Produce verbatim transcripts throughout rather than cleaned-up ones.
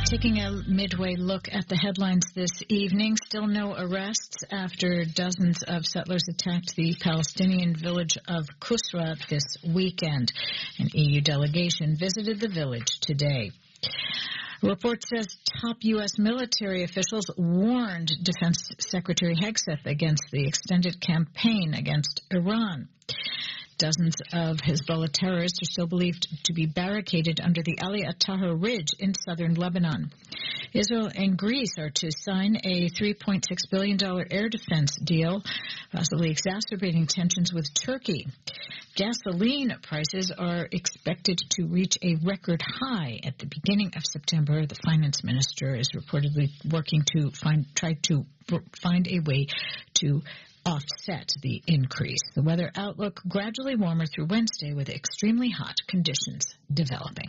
Taking a midway look at the headlines this evening, still no arrests after dozens of settlers attacked the Palestinian village of Kusra this weekend. An E U delegation visited the village today. A report says top U S military officials warned Defense Secretary Hegseth against the extended campaign against Iran. Dozens of Hezbollah terrorists are still believed to be barricaded under the Ali Attahar Ridge in southern Lebanon. Israel and Greece are to sign a three point six billion dollars air defense deal, possibly exacerbating tensions with Turkey. Gasoline prices are expected to reach a record high at the beginning of September. The finance minister is reportedly working to find, try to find a way to offset the increase. The weather outlook gradually warmer through Wednesday with extremely hot conditions developing.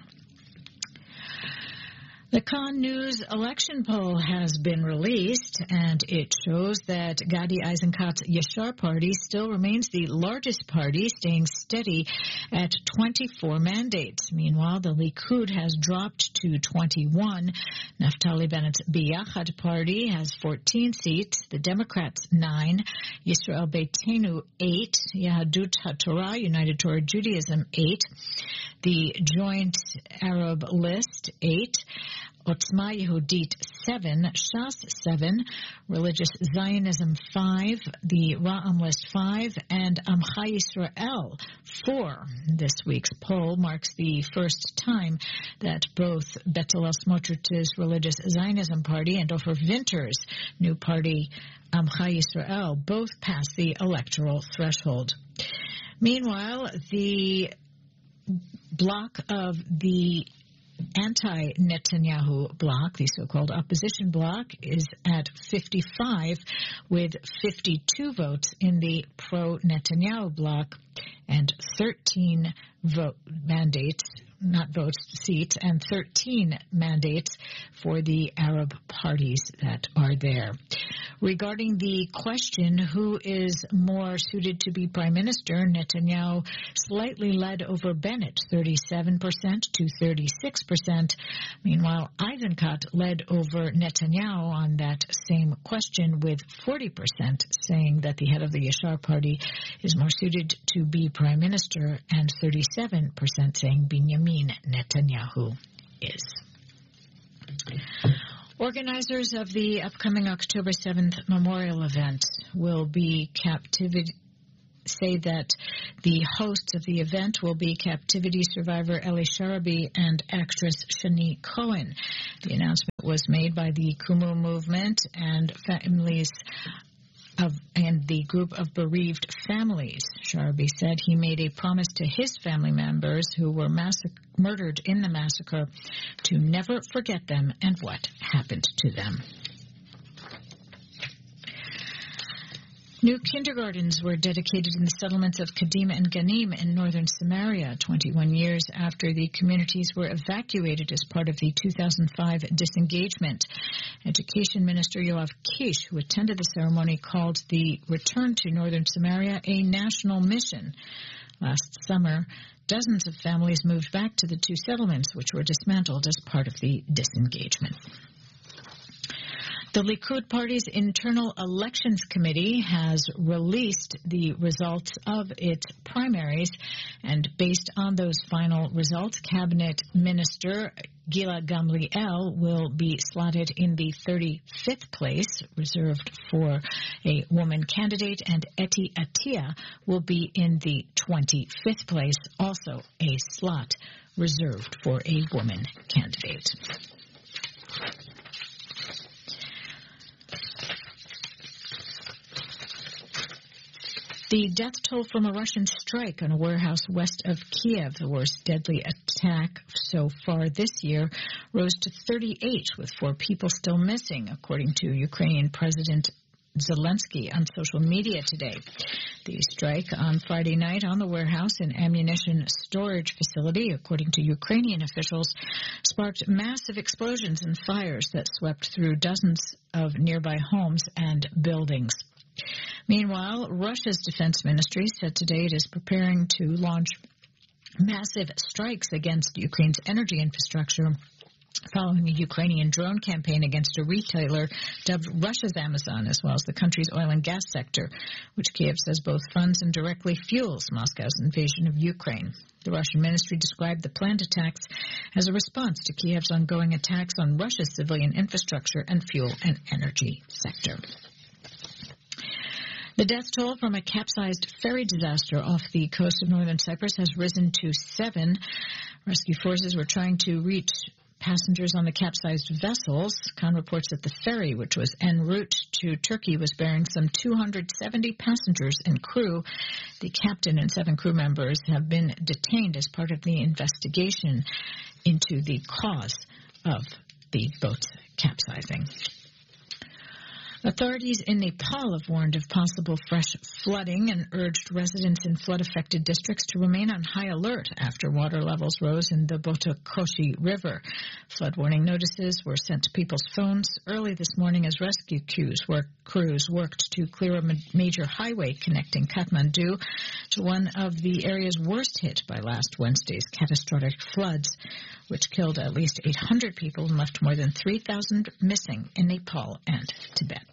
The Kan News election poll has been released, and it shows that Gadi Eisenkot's Yashar party still remains the largest party, staying steady at twenty-four mandates. Meanwhile, the Likud has dropped to twenty-one. Naftali Bennett's Biyachad party has fourteen seats, the Democrats nine, Yisrael Beitenu eight, Yahadut HaTorah, United Torah Judaism eight, the Joint Arab List eight, Otzma Yehudit seven, Shas seven, Religious Zionism five, the Ra'am List five, and Amcha Yisrael four. This week's poll marks the first time that both Bezalel Smotrich's Religious Zionism Party and Ofer Winter's new party, Amcha Yisrael, both passed the electoral threshold. Meanwhile, the bloc of the anti-Netanyahu bloc, the so-called opposition bloc, is at fifty-five with fifty-two votes in the pro-Netanyahu bloc and thirteen vote mandates, not votes, seats, and thirteen mandates for the Arab parties that are there. Regarding the question, who is more suited to be prime minister, Netanyahu slightly led over Bennett, thirty-seven percent to thirty-six percent. Meanwhile, Eisenkot led over Netanyahu on that same question with forty percent, saying that the head of the Yashar party is more suited to be prime minister, and thirty-seven percent saying Benjamin Netanyahu is. Organizers of the upcoming October seventh memorial event will be captivity. Say that the hosts of the event will be captivity survivor Eli Sharabi and actress Shani Cohen. The announcement was made by the Kumu movement and families of and the group of bereaved families. Sharabi said he made a promise to his family members who were massac- murdered in the massacre to never forget them and what happened to them. New kindergartens were dedicated in the settlements of Kadima and Ganim in northern Samaria, twenty-one years after the communities were evacuated as part of the two thousand five disengagement. Education Minister Yoav Kish, who attended the ceremony, called the return to northern Samaria a national mission. Last summer, dozens of families moved back to the two settlements, which were dismantled as part of the disengagement. The Likud Party's Internal Elections Committee has released the results of its primaries, and based on those final results, Cabinet Minister Gila Gamliel will be slotted in the thirty-fifth place, reserved for a woman candidate, and Eti Attia will be in the twenty-fifth place, also a slot reserved for a woman candidate. The death toll from a Russian strike on a warehouse west of Kiev, the worst deadly attack so far this year, rose to thirty-eight, with four people still missing, according to Ukrainian President Zelensky on social media today. The strike on Friday night on the warehouse and ammunition storage facility, according to Ukrainian officials, sparked massive explosions and fires that swept through dozens of nearby homes and buildings. Meanwhile, Russia's defense ministry said today it is preparing to launch massive strikes against Ukraine's energy infrastructure following a Ukrainian drone campaign against a retailer dubbed Russia's Amazon, as well as the country's oil and gas sector, which Kiev says both funds and directly fuels Moscow's invasion of Ukraine. The Russian ministry described the planned attacks as a response to Kiev's ongoing attacks on Russia's civilian infrastructure and fuel and energy sector. The death toll from a capsized ferry disaster off the coast of northern Cyprus has risen to seven. Rescue forces were trying to reach passengers on the capsized vessels. Khan reports that the ferry, which was en route to Turkey, was bearing some two hundred seventy passengers and crew. The captain and seven crew members have been detained as part of the investigation into the cause of the boat's capsizing. Authorities in Nepal have warned of possible fresh flooding and urged residents in flood-affected districts to remain on high alert after water levels rose in the Botakoshi River. Flood warning notices were sent to people's phones early this morning as rescue crews, work, crews worked to clear a ma- major highway connecting Kathmandu to one of the areas worst hit by last Wednesday's catastrophic floods, which killed at least eight hundred people and left more than three thousand missing in Nepal and Tibet.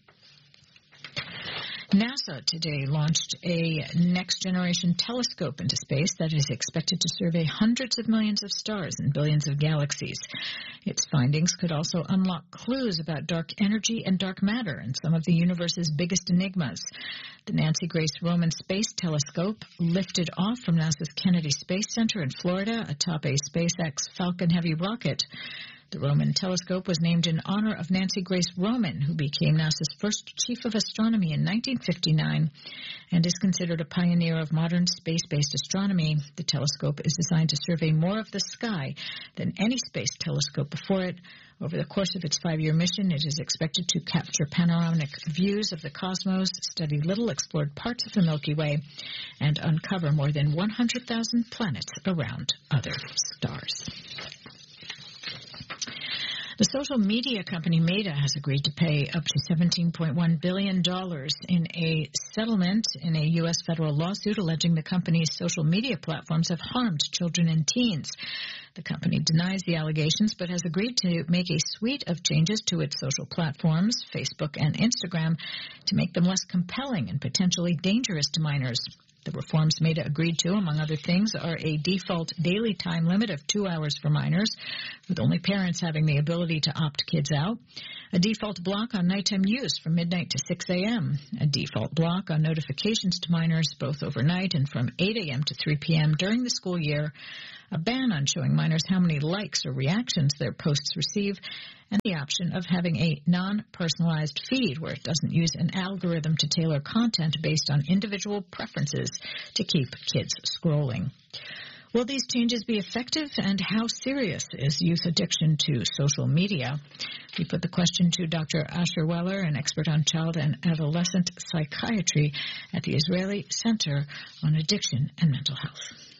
NASA today launched a next-generation telescope into space that is expected to survey hundreds of millions of stars and billions of galaxies. Its findings could also unlock clues about dark energy and dark matter and some of the universe's biggest enigmas. The Nancy Grace Roman Space Telescope lifted off from NASA's Kennedy Space Center in Florida atop a SpaceX Falcon Heavy rocket. The Roman telescope was named in honor of Nancy Grace Roman, who became NASA's first chief of astronomy in nineteen fifty-nine and is considered a pioneer of modern space-based astronomy. The telescope is designed to survey more of the sky than any space telescope before it. Over the course of its five-year mission, it is expected to capture panoramic views of the cosmos, study little explored parts of the Milky Way, and uncover more than one hundred thousand planets around other stars. The social media company Meta has agreed to pay up to seventeen point one billion dollars in a settlement in a U S federal lawsuit alleging the company's social media platforms have harmed children and teens. The company denies the allegations but has agreed to make a suite of changes to its social platforms, Facebook and Instagram, to make them less compelling and potentially dangerous to minors. The reforms Meta agreed to, among other things, are a default daily time limit of two hours for minors, with only parents having the ability to opt kids out, a default block on nighttime use from midnight to six a.m., a default block on notifications to minors both overnight and from eight a.m. to three p.m. during the school year, a ban on showing minors how many likes or reactions their posts receive, and the option of having a non-personalized feed where it doesn't use an algorithm to tailor content based on individual preferences to keep kids scrolling. Will these changes be effective, and how serious is youth addiction to social media? We put the question to Doctor Asher Weller, an expert on child and adolescent psychiatry at the Israeli Center on Addiction and Mental Health.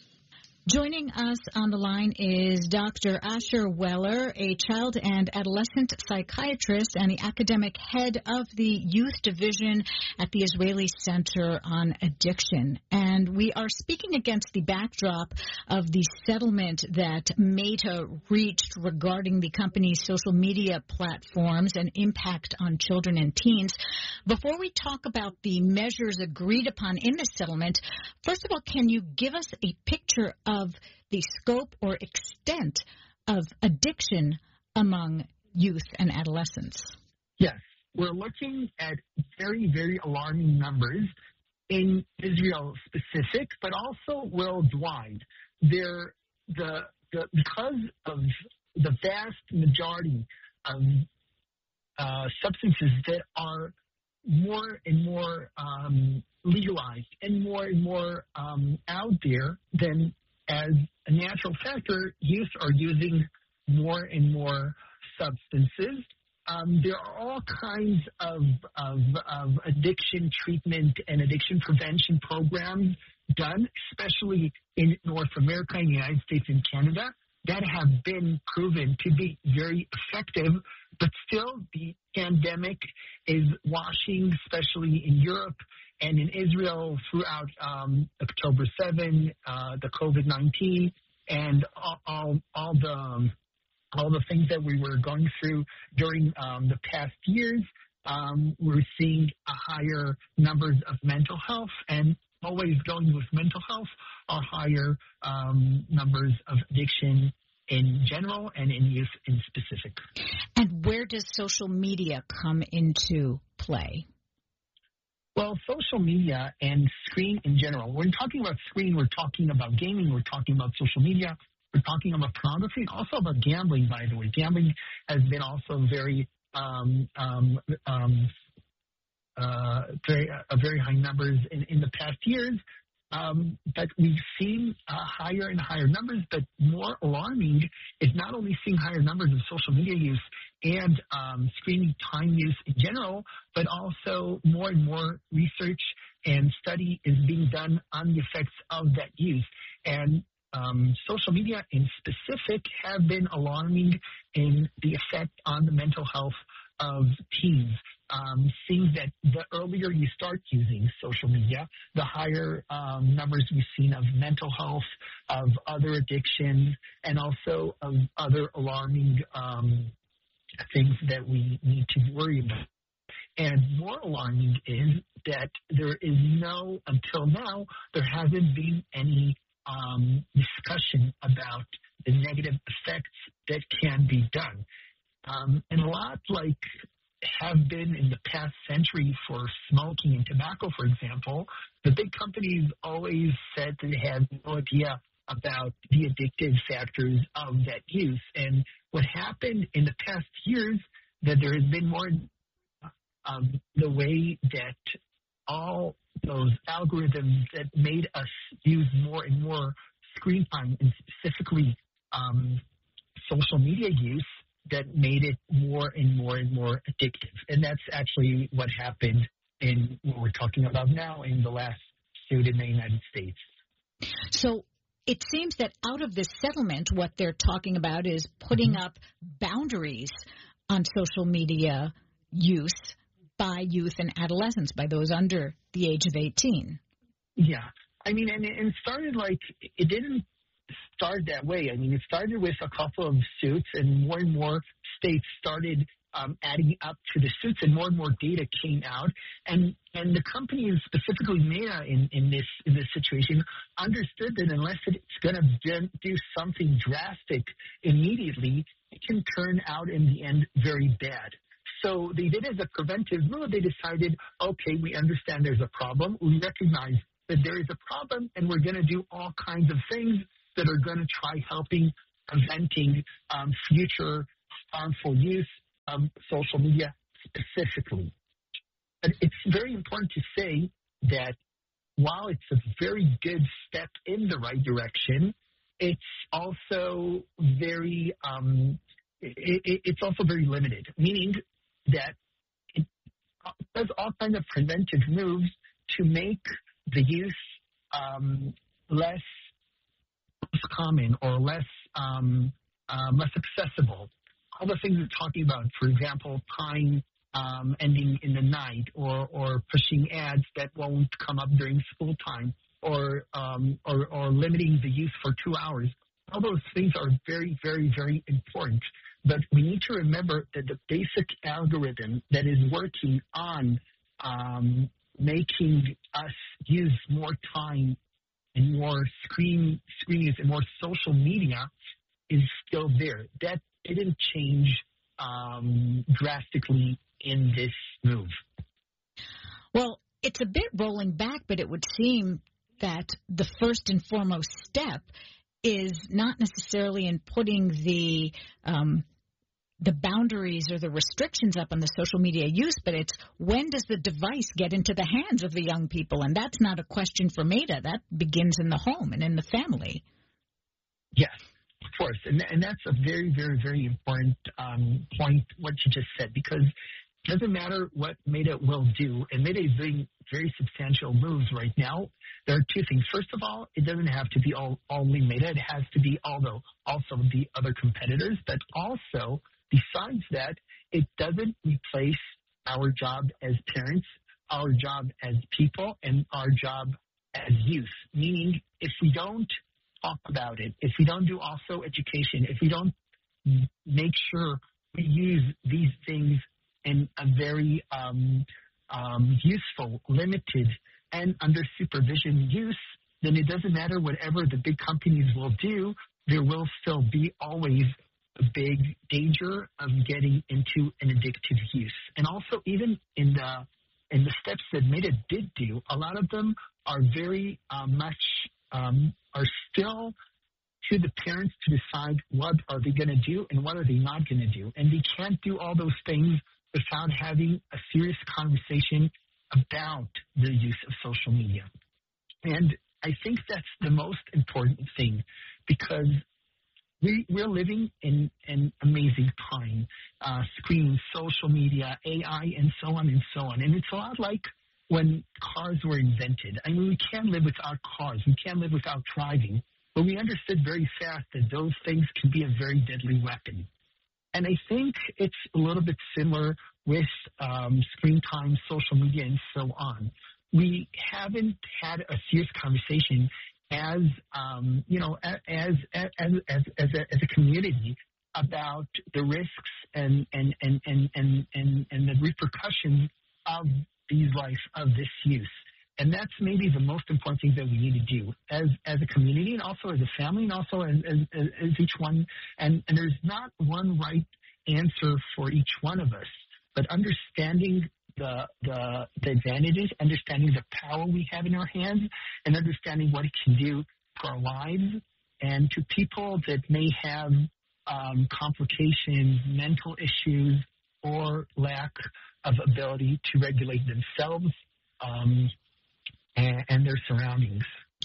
Joining us on the line is Doctor Asher Weller, a child and adolescent psychiatrist and the academic head of the youth division at the Israeli Center on Addiction. And we are speaking against the backdrop of the settlement that Meta reached regarding the company's social media platforms and impact on children and teens. Before we talk about the measures agreed upon in the settlement, first of all, can you give us a picture of of the scope or extent of addiction among youth and adolescents? Yes, we're looking at very, very alarming numbers in Israel specific, but also worldwide. There, the, the, because of the vast majority of uh, substances that are more and more um, legalized and more and more um, out there, then as a natural factor, youth are using more and more substances. Um, there are all kinds of, of, of addiction treatment and addiction prevention programs done, especially in North America, in the United States, and Canada, that have been proven to be very effective. But still, the pandemic is washing, especially in Europe and in Israel throughout um, October seventh, uh, the COVID nineteen, and all, all, all the um, all the things that we were going through during um, the past years, um, we're seeing a higher numbers of mental health, and always going with mental health are higher um, numbers of addiction in general and in youth in specific. And where does social media come into play? Well, social media and screen in general. When talking about screen, we're talking about gaming, we're talking about social media, we're talking about pornography, and also about gambling, by the way. Gambling has been also very, um, um, um, uh, very, uh, very high numbers in, in the past years. Um, but we've seen uh, higher and higher numbers, but more alarming is not only seeing higher numbers of social media use and um, screen time use in general, but also more and more research and study is being done on the effects of that use. And um, social media in specific have been alarming in the effect on the mental health of teens. Um, seeing that the earlier you start using social media, the higher um, numbers we've seen of mental health, of other addictions, and also of other alarming um, things that we need to worry about. And more alarming is that there is no, until now, there hasn't been any um, discussion about the negative effects that can be done. Um, and a lot like have been in the past century for smoking and tobacco, for example, the big companies always said they had no idea about the addictive factors of that use. And what happened in the past years, that there has been more of the way that all those algorithms that made us use more and more screen time, and specifically um, social media use, that made it more and more and more addictive. And that's actually what happened in what we're talking about now in the last suit in the United States. So it seems that out of this settlement, what they're talking about is putting mm-hmm. up boundaries on social media use by youth and adolescents, by those under the age of eighteen. Yeah. I mean, and it started like, it didn't start that way. I mean, it started with a couple of suits, and more and more states started um, adding up to the suits, and more and more data came out. And and the companies, specifically Meta, in, in this in this situation, understood that unless it's going to do something drastic immediately, it can turn out in the end very bad. So they did as a preventive move. They decided, okay, we understand there's a problem. We recognize that there is a problem, and we're going to do all kinds of things that are going to try helping preventing um, future harmful use of social media specifically. But it's very important to say that while it's a very good step in the right direction, it's also very um, it, it, it's also very limited, meaning that it does all kinds of preventive moves to make the use um, less common or less um, um, less accessible. All the things we're talking about, for example, time um, ending in the night, or or pushing ads that won't come up during school time, or um, or, or limiting the use for two hours. All those things are very, very, very important. But we need to remember that the basic algorithm that is working on um, making us use more time and more screen screen use and more social media is still there. That didn't change um, drastically in this move. Well, it's a bit rolling back, but it would seem that the first and foremost step is not necessarily in putting the um, the boundaries or the restrictions up on the social media use, but it's when does the device get into the hands of the young people? And that's not a question for Meta. That begins in the home and in the family. Yes, of course. And, and that's a very, very, very important um, point, what you just said, because it doesn't matter what Meta will do, and Meta is doing very substantial moves right now. There are two things. First of all, it doesn't have to be all, only Meta. It has to be although also the other competitors, but also besides that, it doesn't replace our job as parents, our job as people, and our job as youth. Meaning, if we don't talk about it, if we don't do also education, if we don't make sure we use these things in a very um, um, useful, limited, and under supervision use, then it doesn't matter whatever the big companies will do, there will still be always a big danger of getting into an addictive use. And also, even in the in the steps that Meta did do, a lot of them are very uh, much um, are still to the parents to decide what are they going to do and what are they not going to do. And they can't do all those things without having a serious conversation about the use of social media. And I think that's the most important thing, because we, we're living in an amazing time. Uh, screens, social media, A I, and so on and so on. And it's a lot like when cars were invented. I mean, we can't live without cars. We can't live without driving. But we understood very fast that those things can be a very deadly weapon. And I think it's a little bit similar with um, screen time, social media, and so on. We haven't had a serious conversation as, um, you know, as as as as, as, a, as a community about the risks and and and and and and, and the repercussions of these life of this use. And that's maybe the most important thing that we need to do as as a community, and also as a family, and also as, as, as each one. And, and there's not one right answer for each one of us, but understanding the, the the advantages, understanding the power we have in our hands, and understanding what it can do for our lives, and to people that may have um, complications, mental issues, or lack of ability to regulate themselves um, and, and their surroundings.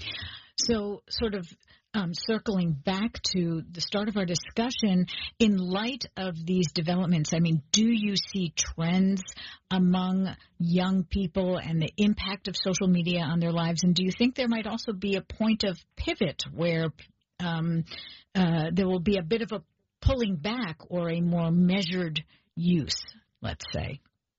So sort of um, circling back to the start of our discussion, in light of these developments, I mean, do you see trends among young people and the impact of social media on their lives? And do you think there might also be a point of pivot where um, uh, there will be a bit of a pulling back or a more measured use, let's say?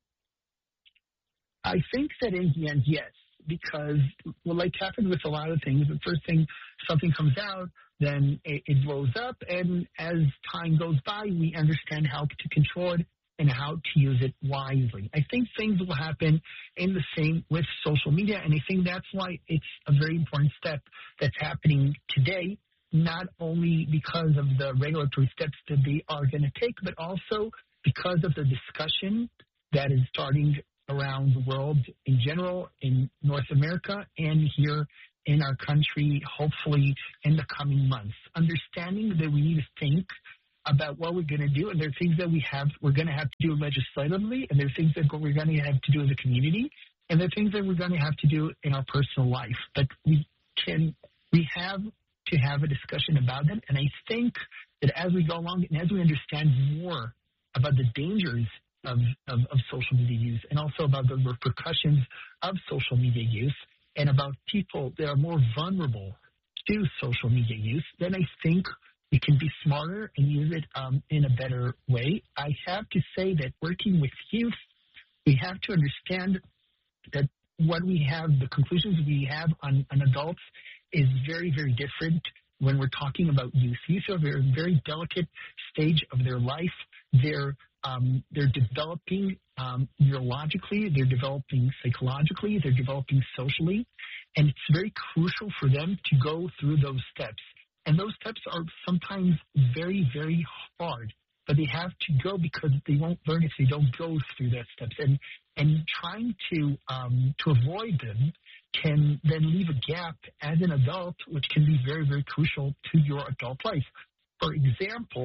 I think that in the end, yes. Because, well, like happened with a lot of things, the first thing something comes out, then it, it blows up, and as time goes by, we understand how to control it and how to use it wisely. I think things will happen in the same with social media, and I think that's why it's a very important step that's happening today, not only because of the regulatory steps that they are going to take, but also because of the discussion that is starting around the world in general, in North America, and here in our country, hopefully in the coming months. Understanding that we need to think about what we're going to do, and there are things that we have, we're going to have to do legislatively, and there are things that we're going to have to do as a community, and there are things that we're going to have to do in our personal life. But we can, we have to have a discussion about that, and I think that as we go along and as we understand more about the dangers Of, of, of social media use, and also about the repercussions of social media use, and about people that are more vulnerable to social media use, then I think we can be smarter and use it um, in a better way. I have to say that working with youth, we have to understand that what we have, the conclusions we have on, on adults is very, very different when we're talking about youth. Youth are a very, very delicate stage of their life. They're Um, they're developing um, neurologically, they're developing psychologically, they're developing socially, and it's very crucial for them to go through those steps. And those steps are sometimes very, very hard, but they have to go because they won't learn if they don't go through those steps. And and trying to um, to avoid them can then leave a gap as an adult, which can be very, very crucial to your adult life. For example,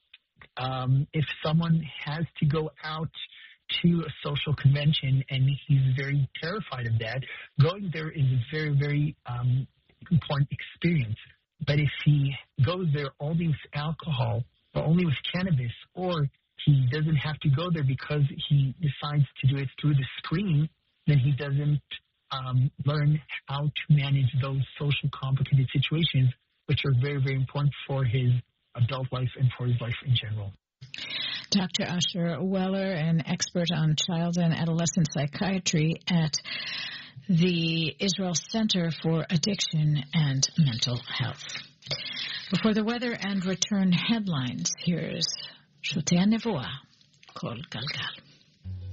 Um, if someone has to go out to a social convention and he's very terrified of that, going there is a very, very um, important experience. But if he goes there only with alcohol or only with cannabis, or he doesn't have to go there because he decides to do it through the screen, then he doesn't um, learn how to manage those social complicated situations, which are very, very important for his adult life and for his life in general. Doctor Asher Weller, an expert on child and adolescent psychiatry at the Israel Center for Addiction and Mental Health. Before the weather and return headlines, here's Shotea Nevoa, Kol Galgal.